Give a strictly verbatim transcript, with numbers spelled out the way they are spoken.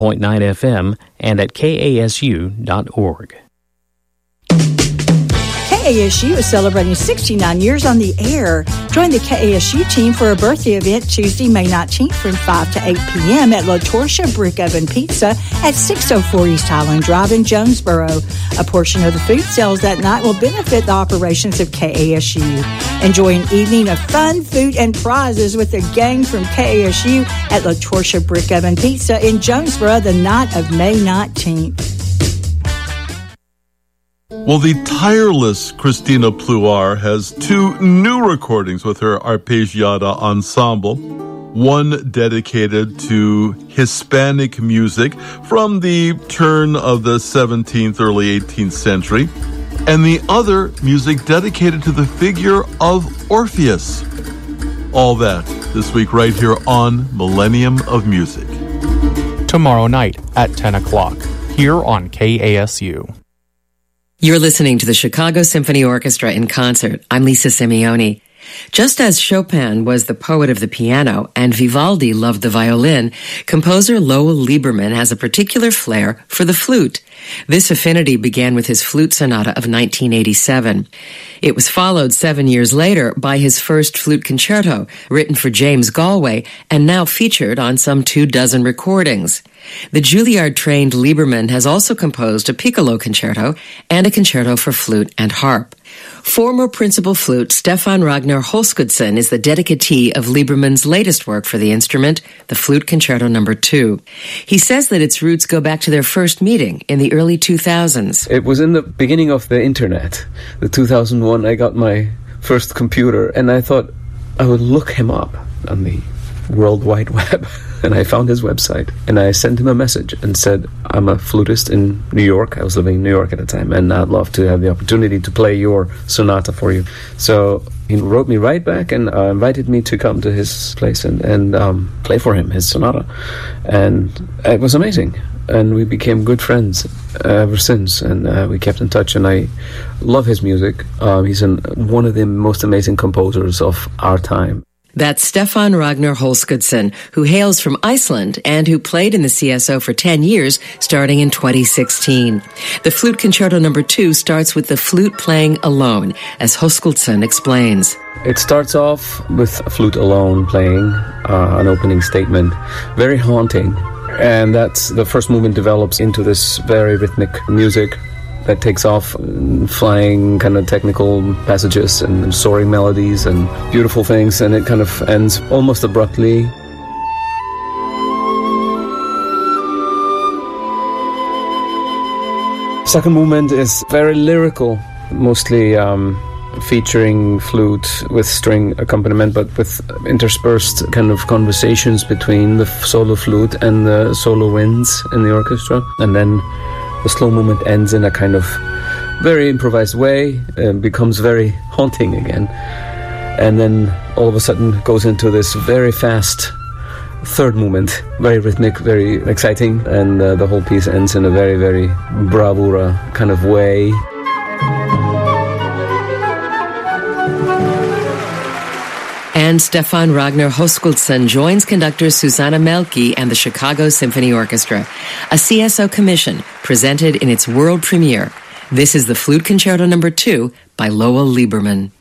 point nine F M and at K A S U dot org. K A S U is celebrating sixty-nine years on the air. Join the K A S U team for a birthday event Tuesday, May nineteenth from five to eight p.m. at La Torcia Brick Oven Pizza at six oh four East Highland Drive in Jonesboro. A portion of the food sales that night will benefit the operations of K A S U. Enjoy an evening of fun, food, and prizes with the gang from K A S U at La Torcia Brick Oven Pizza in Jonesboro the night of May nineteenth. Well, the tireless Christina Pluar has two new recordings with her Arpeggiata Ensemble, one dedicated to Hispanic music from the turn of the seventeenth, early eighteenth century, and the other music dedicated to the figure of Orpheus. All that this week right here on Millennium of Music. Tomorrow night at ten o'clock, here on K A S U. You're listening to the Chicago Symphony Orchestra in concert. I'm Lisa Simeoni. Just as Chopin was the poet of the piano and Vivaldi loved the violin, composer Lowell Lieberman has a particular flair for the flute. This affinity began with his flute sonata of nineteen eighty-seven. It was followed seven years later by his first flute concerto, written for James Galway, and now featured on some two dozen recordings. The Juilliard-trained Lieberman has also composed a piccolo concerto and a concerto for flute and harp. Former principal flute Stefan Ragnar Holskudsen is the dedicatee of Lieberman's latest work for the instrument, the Flute Concerto Number Two. He says that its roots go back to their first meeting in the early two thousands. It was in the beginning of the internet. The two thousand one, I got my first computer, and I thought I would look him up on the World Wide Web. And I found his website, and I sent him a message and said, I'm a flutist in New York. I was living in New York at the time, and I'd love to have the opportunity to play your sonata for you. So he wrote me right back and uh, invited me to come to his place and, and um, play for him his sonata. And it was amazing. And we became good friends ever since, and uh, we kept in touch, and I love his music. Um, he's an, one of the most amazing composers of our time. That's Stefan Ragnar Holskudsen, who hails from Iceland and who played in the C S O for ten years, starting in twenty sixteen. The Flute Concerto Number Two starts with the flute playing alone, as Holskudsen explains. It starts off with a flute alone playing uh, an opening statement, very haunting. And that's the first movement develops into this very rhythmic music that takes off, flying kind of technical passages and soaring melodies and beautiful things, and it kind of ends almost abruptly. Second movement is very lyrical, mostly um, featuring flute with string accompaniment, but with interspersed kind of conversations between the solo flute and the solo winds in the orchestra. And then the slow movement ends in a kind of very improvised way and becomes very haunting again. And then all of a sudden goes into this very fast third movement, very rhythmic, very exciting, and uh, the whole piece ends in a very, very bravura kind of way. And Stefan Ragnar Holskudsen joins conductor Susanna Melki and the Chicago Symphony Orchestra, a C S O commission presented in its world premiere. This is the Flute Concerto Number Two by Lowell Lieberman.